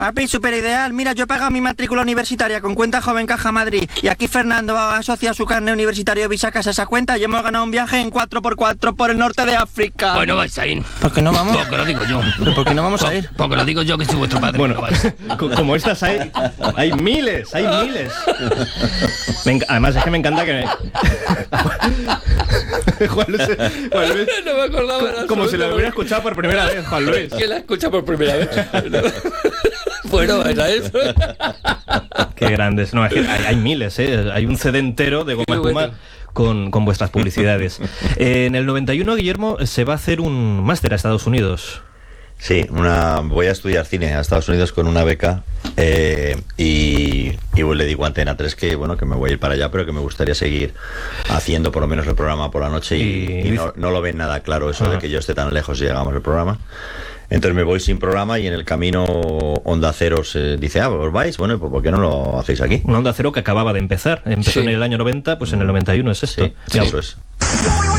Papi, súper ideal. Mira, yo he pagado mi matrícula universitaria con cuenta Joven Caja Madrid. Y aquí Fernando asocia su carnet universitario y sacas esa cuenta y hemos ganado un viaje en 4x4 por el norte de África. Pues no vais a ir. ¿Por qué no vamos? Porque lo digo yo. ¿Pero por qué no vamos a ir? Porque lo digo yo, que soy vuestro padre. Bueno, no vais. como estas hay miles, hay miles. Además es que me encanta que Juan Luis, No me acordaba. como si lo hubiera escuchado por primera vez, Juan Luis. Que la escucha por primera vez. Bueno, era eso. Qué grandes. No, es que hay miles, ¿eh? Hay un CD entero de Goma Qué Espuma bueno. con vuestras publicidades. En el 91, Guillermo, se va a hacer un máster a Estados Unidos. Sí, voy a estudiar cine a Estados Unidos con una beca y le digo a Antena 3 que me voy a ir para allá, pero que me gustaría seguir haciendo por lo menos el programa por la noche y no lo ven nada claro eso de que yo esté tan lejos y llegamos al programa. Entonces me voy sin programa y en el camino Onda Cero se dice, ¿os vais? Bueno, pues ¿por qué no lo hacéis aquí? Una Onda Cero que acababa de empezar. Empezó en el año 90, pues en el 91 es esto. Sí, eso es.